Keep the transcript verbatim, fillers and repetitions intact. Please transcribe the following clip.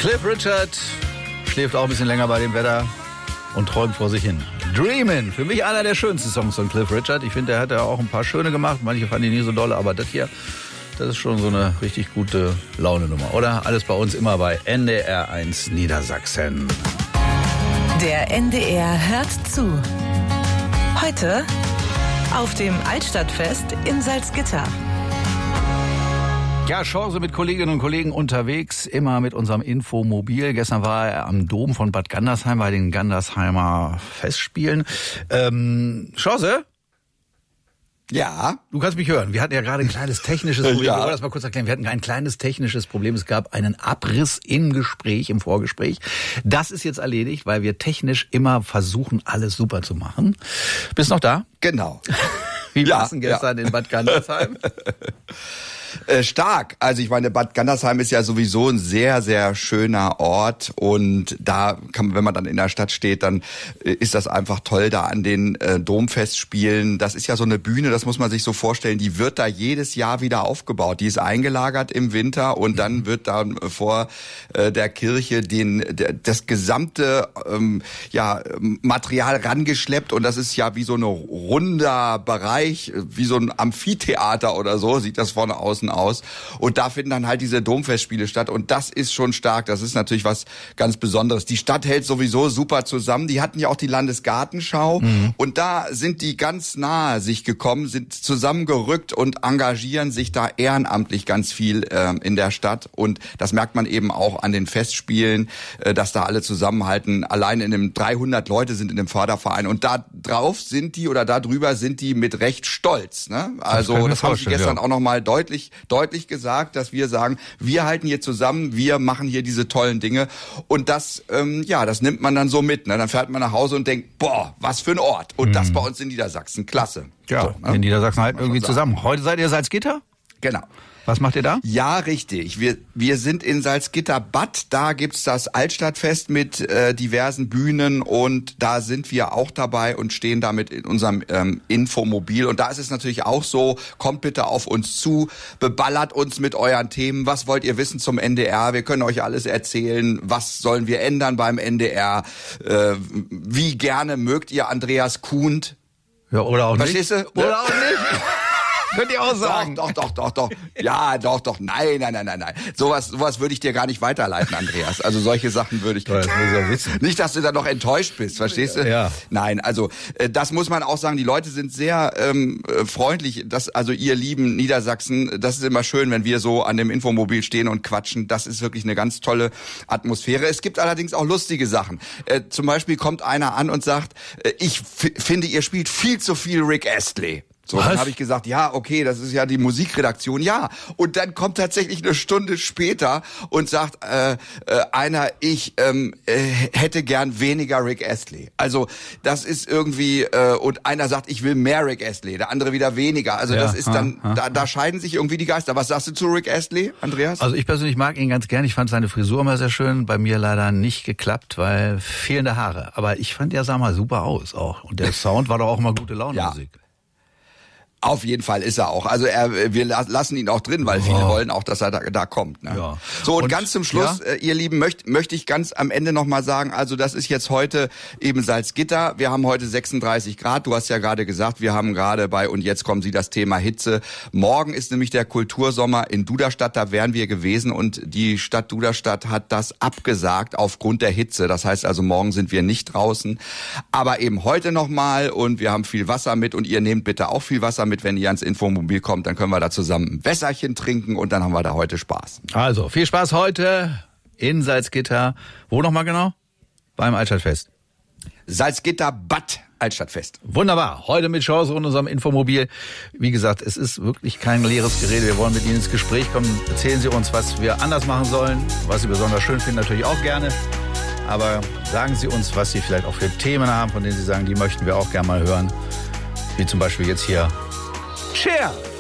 Cliff Richard schläft auch ein bisschen länger bei dem Wetter und träumt vor sich hin. Dreamin', für mich einer der schönsten Songs von Cliff Richard. Ich finde, der hat ja auch ein paar schöne gemacht. Manche fanden die nie so dolle, aber das hier, das ist schon so eine richtig gute Laune-Nummer, oder? Alles bei uns immer bei N D R eins Niedersachsen. Der N D R hört zu. Heute auf dem Altstadtfest in Salzgitter. Ja, Chance mit Kolleginnen und Kollegen unterwegs, immer mit unserem Infomobil. Gestern war er am Dom von Bad Gandersheim bei den Gandersheimer Festspielen. Ähm, Chance? Ja. Du kannst mich hören. Wir hatten ja gerade ein kleines technisches Problem. Ja. Ich wollte das mal kurz erklären. Wir hatten ein kleines technisches Problem. Es gab einen Abriss im Gespräch, im Vorgespräch. Das ist jetzt erledigt, weil wir technisch immer versuchen, alles super zu machen. Bist noch da? Genau. Wie Ja, war's denn gestern ja. in Bad Gandersheim? Äh, stark. Also ich meine, Bad Gandersheim ist ja sowieso ein sehr, sehr schöner Ort und da kann, wenn man dann in der Stadt steht, dann äh, ist das einfach toll da an den äh, Domfestspielen. Das ist ja so eine Bühne, das muss man sich so vorstellen, die wird da jedes Jahr wieder aufgebaut. Die ist eingelagert im Winter und dann wird dann vor äh, der Kirche den der, das gesamte ähm, ja Material rangeschleppt und das ist ja wie so ein runder Bereich, wie so ein Amphitheater oder so, sieht das vorne außen aus. Und da finden dann halt diese Domfestspiele statt. Und das ist schon stark. Das ist natürlich was ganz Besonderes. Die Stadt hält sowieso super zusammen. Die hatten ja auch die Landesgartenschau. Mhm. Und da sind die ganz nahe sich gekommen, sind zusammengerückt und engagieren sich da ehrenamtlich ganz viel äh, in der Stadt. Und das merkt man eben auch an den Festspielen, äh, dass da alle zusammenhalten. Allein in dem dreihundert Leute sind in dem Förderverein. Und da drauf sind die oder da drüber sind die mit Recht stolz. Ne? Also das, das haben sie gestern ja auch nochmal deutlich deutlich gesagt, dass wir sagen, wir halten hier zusammen, wir machen hier diese tollen Dinge und das, ähm, ja, das nimmt man dann so mit. Ne? Dann fährt man nach Hause und denkt, boah, was für ein Ort. Und mhm. das bei uns in Niedersachsen, klasse. Ja, so, ne? in Niedersachsen halten irgendwie zusammen. Heute seid ihr Salzgitter? Genau. Was macht ihr da? Ja, richtig. Wir wir sind in Salzgitter-Bad. Da gibt's das Altstadtfest mit äh, diversen Bühnen und da sind wir auch dabei und stehen damit in unserem ähm, Infomobil. Und da ist es natürlich auch so, kommt bitte auf uns zu, beballert uns mit euren Themen. Was wollt ihr wissen zum N D R? Wir können euch alles erzählen. Was sollen wir ändern beim N D R? Äh, wie gerne mögt ihr Andreas Kuhnt? Ja, oder auch Verstehst nicht. du? Oder auch nicht. Könnt ihr auch sagen. Doch, doch, doch, doch, doch. Ja, doch, doch. Nein, nein, nein, nein, nein. Sowas, sowas würde ich dir gar nicht weiterleiten, Andreas. Also solche Sachen würde ich. Das muss ich wissen. Nicht, dass du da noch enttäuscht bist, verstehst du? Ja. Nein, also äh, das muss man auch sagen. Die Leute sind sehr ähm, freundlich. Das, also ihr lieben Niedersachsen, das ist immer schön, wenn wir so an dem Infomobil stehen und quatschen. Das ist wirklich eine ganz tolle Atmosphäre. Es gibt allerdings auch lustige Sachen. Äh, zum Beispiel kommt einer an und sagt, äh, ich f- finde, ihr spielt viel zu viel Rick Astley. So, Was? dann habe ich gesagt, ja, okay, das ist ja die Musikredaktion, ja. Und dann kommt tatsächlich eine Stunde später und sagt äh, äh, einer, ich ähm, äh, hätte gern weniger Rick Astley. Also das ist irgendwie, äh, und einer sagt, ich will mehr Rick Astley, der andere wieder weniger. Also Ja, das ist dann, ha, ha. da, da scheiden sich irgendwie die Geister. Was sagst du zu Rick Astley, Andreas? Also ich persönlich mag ihn ganz gern. Ich fand seine Frisur immer sehr schön. Bei mir leider nicht geklappt, weil fehlende Haare. Aber ich fand, er sah mal super aus auch. Und der Sound war doch auch immer gute Laune-Musik. Ja. Auf jeden Fall ist er auch. Also er, wir lassen ihn auch drin, weil viele Oh. wollen auch, dass er da, da kommt. Ne? Ja. So und, Und, ganz zum Schluss, ja? äh, ihr Lieben, möcht, möchte ich ganz am Ende nochmal sagen, also das ist jetzt heute eben Salzgitter. Wir haben heute sechsunddreißig Grad. Du hast ja gerade gesagt, wir haben gerade bei und jetzt kommen Sie das Thema Hitze. Morgen ist nämlich der Kultursommer in Duderstadt. Da wären wir gewesen und die Stadt Duderstadt hat das abgesagt aufgrund der Hitze. Das heißt also, morgen sind wir nicht draußen. Aber eben heute nochmal und wir haben viel Wasser mit und ihr nehmt bitte auch viel Wasser mit, wenn ihr ans Infomobil kommt, dann können wir da zusammen ein Wässerchen trinken und dann haben wir da heute Spaß. Also, viel Spaß heute in Salzgitter. Wo nochmal genau? Beim Altstadtfest. Salzgitter Bad Altstadtfest. Wunderbar. Heute mit Chance und unserem Infomobil. Wie gesagt, es ist wirklich kein leeres Gerede. Wir wollen mit Ihnen ins Gespräch kommen. Erzählen Sie uns, was wir anders machen sollen, was Sie besonders schön finden, natürlich auch gerne. Aber sagen Sie uns, was Sie vielleicht auch für Themen haben, von denen Sie sagen, die möchten wir auch gerne mal hören. Wie zum Beispiel jetzt hier Cher.